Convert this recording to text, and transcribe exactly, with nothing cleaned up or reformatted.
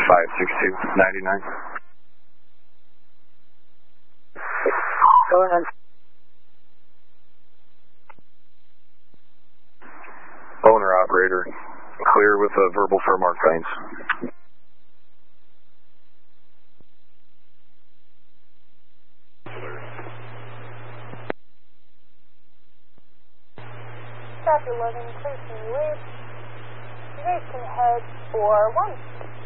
five six two ninety-nine. Go ahead. Owner operator, clear with a verbal for Mark Baines. Chapter eleven, clear to wait. You guys can head for one.